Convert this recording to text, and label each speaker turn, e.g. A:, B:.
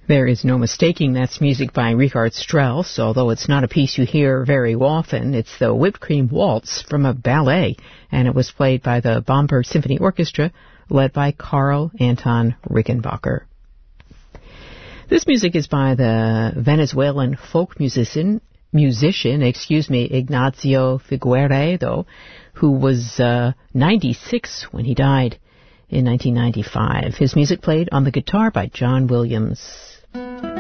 A: There is no mistaking that's music by Richard Strauss, although it's not a piece you hear very often. It's the Whipped Cream Waltz from a ballet, and it was played by the Bamberg Symphony Orchestra, led by Karl Anton Rickenbacker. This music is by the Venezuelan folk musician Ignacio Figueiredo, who was 96 when he died in 1995. His music played on the guitar by John Williams.